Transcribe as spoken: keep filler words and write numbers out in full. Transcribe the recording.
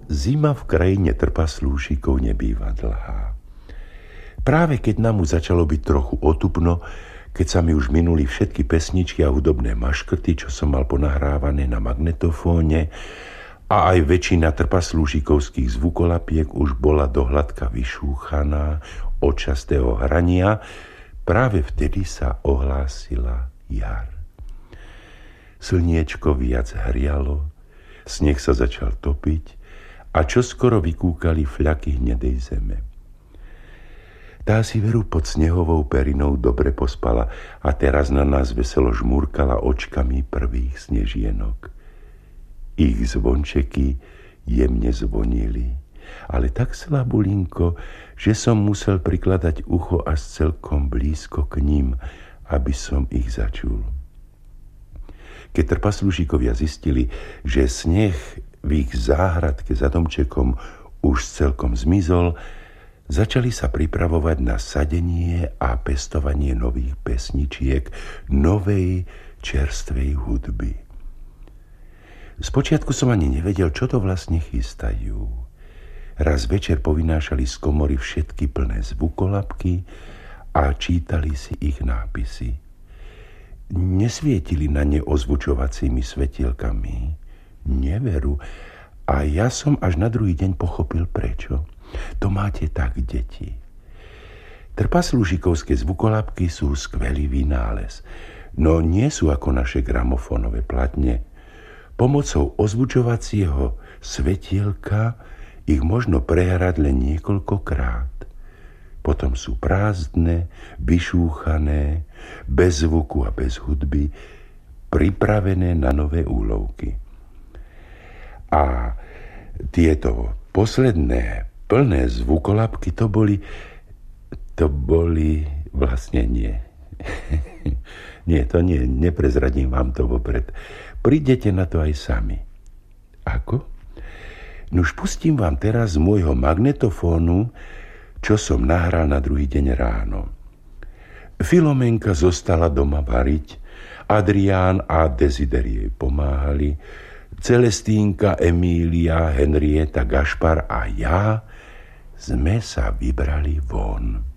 Zima v krajine trpaslúšikov nebýva dlhá. Práve keď nám už začalo byť trochu otupno, keď sa mi už minuli všetky pesničky a hudobné maškrty, čo som mal ponahrávané na magnetofóne, a aj väčšina trpaslúšikovských zvukolapiek už bola dohladka vyšúchaná od častého hrania, práve vtedy sa ohlásila jar. Slniečko viac hrialo, sneh sa začal topiť a čoskoro vykúkali fľaky hnedej zeme. Tá si veru pod snehovou perinou dobre pospala a teraz na nás veselo žmúrkala očkami prvých snežienok. Ich zvončeky jemne zvonili, ale tak slabulinko, že som musel prikladať ucho až celkom blízko k ním, aby som ich začul. Keď trpaslúšikovia zistili, že sneh v ich záhradke za domčekom už celkom zmizol, začali sa pripravovať na sadenie a pestovanie nových pesničiek, novej čerstvej hudby. Spočiatku som ani nevedel, čo to vlastne chystajú. Raz večer povynášali z komory všetky plné zvukolapky a čítali si ich nápisy. Nesvietili na ne ozvučovacími svetielkami. Neveru. A ja som až na druhý deň pochopil prečo. To máte tak, deti. Trpaslúšikovské zvukolapky sú skvelý vynález, no nie sú ako naše gramofónové platne. Pomocou ozvučovacieho svetielka ich možno prehrať len niekoľkokrát. Potom sú prázdne, vyšúchané, bez zvuku a bez hudby, pripravené na nové úlovky. A tieto posledné plné zvukolapky to boli, to boli vlastne nie. Nie, to nie, neprezradím vám to vopred. Prídete na to aj sami. Ako? Nuž pustím vám teraz z môjho magnetofónu, čo som nahral na druhý deň ráno. Filomenka zostala doma variť, Adrián a Desider jej pomáhali, Celestínka, Emília, Henrieta, Gašpar a ja sme sa vybrali von.